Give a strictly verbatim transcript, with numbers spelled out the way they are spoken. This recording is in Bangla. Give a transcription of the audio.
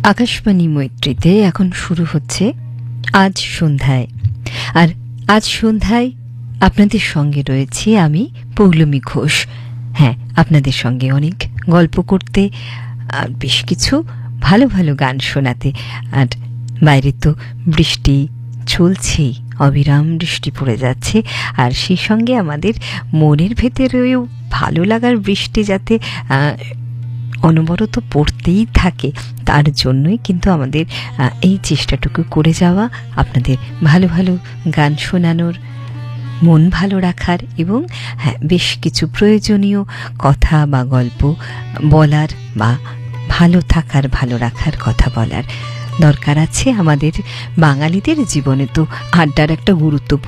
আকাশবাণী মৈত্রীতে এখন শুরু হচ্ছে আজ সন্ধ্যায়। আর আজ সন্ধ্যায় আপনাদের সঙ্গে রয়েছি আমি পৌলমী ঘোষ। হ্যাঁ, আপনাদের সঙ্গে অনেক গল্প করতে আর বেশ কিছু ভালো ভালো গান শোনাতে। আর বাইরে তো বৃষ্টি চলছেই, অবিরাম বৃষ্টি পড়ে যাচ্ছে। আর সেই সঙ্গে আমাদের মনের ভেতরেও ভালো লাগার বৃষ্টি যাতে অনবরত পড়তেই থাকে, তার জন্যই কিন্তু আমাদের এই চেষ্টাটুকু করে যাওয়া, আপনাদের ভালো ভালো গান শোনানোর, মন ভালো রাখার এবং হ্যাঁ বেশ কিছু প্রয়োজনীয় কথা বা গল্প বলার বা ভালো থাকার, ভালো রাখার কথা বলার দরকার আছে। আমাদের বাঙালিদের জীবনে তো আড্ডার একটা গুরুত্ব